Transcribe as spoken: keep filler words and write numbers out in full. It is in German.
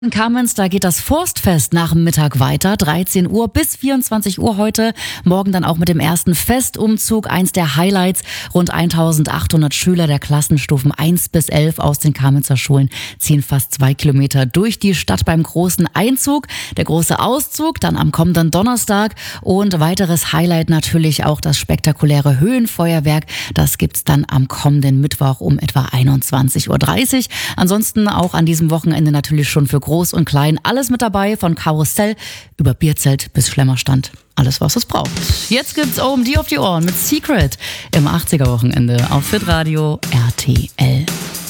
In Kamenz, da geht das Forstfest nach dem Mittag weiter, dreizehn Uhr bis vierundzwanzig Uhr heute. Morgen dann auch mit dem ersten Festumzug, eins der Highlights. Rund eintausendachthundert Schüler der Klassenstufen eins bis elf aus den Kamenzer Schulen ziehen fast zwei Kilometer durch die Stadt beim großen Einzug. Der große Auszug dann am kommenden Donnerstag und weiteres Highlight natürlich auch das spektakuläre Höhenfeuerwerk. Das gibt's dann am kommenden Mittwoch um etwa einundzwanzig Uhr dreißig. Ansonsten auch an diesem Wochenende natürlich schon für Groß und Klein alles mit dabei, von Karussell über Bierzelt bis Schlemmerstand. Alles, was es braucht. Jetzt gibt's O M D auf die Ohren mit Secret im achtziger Wochenende auf Fit Radio R T L.